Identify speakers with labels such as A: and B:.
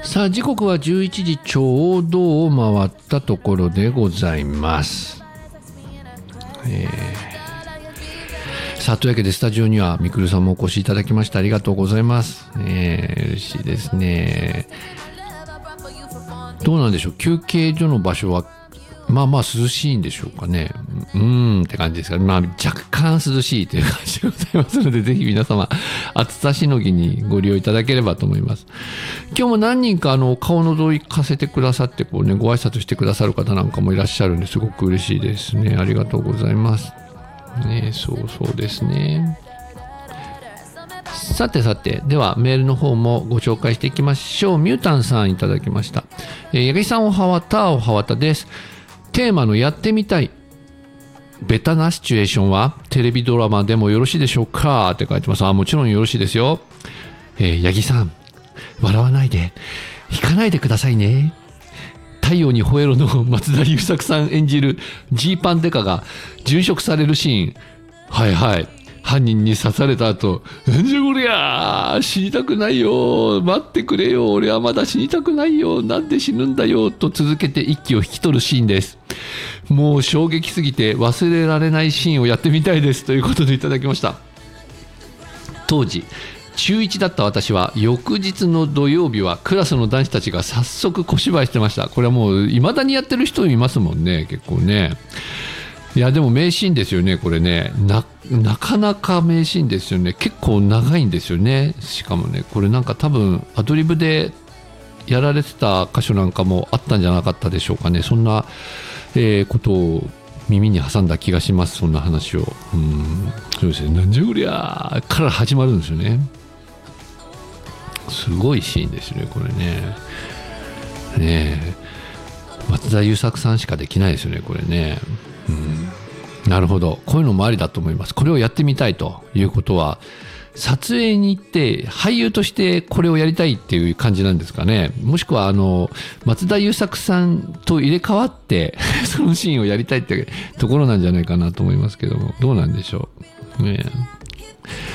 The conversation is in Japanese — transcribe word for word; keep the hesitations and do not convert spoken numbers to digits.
A: さあ時刻はじゅういちじちょうどを回ったところでございます、えー、さあというわけでスタジオにはみくるさんもお越しいただきましてありがとうございます、えー、嬉しいですね。どうなんでしょう、休憩所の場所はまあまあ涼しいんでしょうかね。うーんって感じですが、まあ若干涼しいという感じでございますので、ぜひ皆様暑さしのぎにご利用いただければと思います。今日も何人かあの顔のぞかせてくださってこうね、ご挨拶してくださる方なんかもいらっしゃるんですごく嬉しいですね。ありがとうございます。ね、そうそうですね。さてさて、ではメールの方もご紹介していきましょう。ミュータンさんいただきました。えー、八木さんおはわたおはわたです。テーマのやってみたいベタなシチュエーションはテレビドラマでもよろしいでしょうかって書いてます。あ、もちろんよろしいですよ。えー、八木さん笑わないで引かないでくださいね。太陽に吠えろの松田優作さん演じるジーパンデカが殉職されるシーン、はいはい、犯人に刺された後、なんじゃこりゃ死にたくないよ、待ってくれよ、俺はまだ死にたくないよ、なんで死ぬんだよと続けて息を引き取るシーンです。もう衝撃すぎて忘れられないシーンをやってみたいですということでいただきました。当時中いちだった私は翌日の土曜日はクラスの男子たちが早速小芝居してました。これはもう未だにやってる人いますもんね、結構ね。いやでも名シーンですよねこれね。 な, なかなか名シーンですよね。結構長いんですよね。しかもねこれなんか多分アドリブでやられてた箇所なんかもあったんじゃなかったでしょうかね。そんな、えー、ことを耳に挟んだ気がします。そんな話を。うん、そうですね、なんじゃこりゃーから始まるんですよね。すごいシーンですねこれね。ねえ松田優作さんしかできないですよねこれね。うん、なるほど、こういうのもありだと思います。これをやってみたいということは撮影に行って俳優としてこれをやりたいっていう感じなんですかね。もしくはあの松田優作さんと入れ替わってそのシーンをやりたいってところなんじゃないかなと思いますけども、どうなんでしょうね。